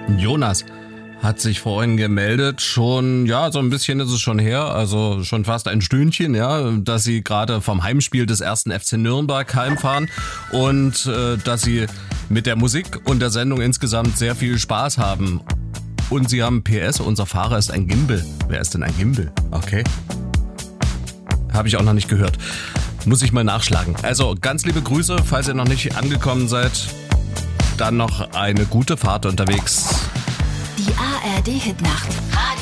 Jonas hat sich vorhin gemeldet, schon, ja, so ein bisschen ist es schon her, also schon fast ein Stündchen, ja, dass sie gerade vom Heimspiel des 1. FC Nürnberg heimfahren und dass sie mit der Musik und der Sendung insgesamt sehr viel Spaß haben. Und sie haben PS, unser Fahrer ist ein Gimbal. Wer ist denn ein Gimbal? Okay. Habe ich auch noch nicht gehört. Muss ich mal nachschlagen. Also ganz liebe Grüße, falls ihr noch nicht angekommen seid. Dann noch eine gute Fahrt unterwegs. Die ARD Hitnacht.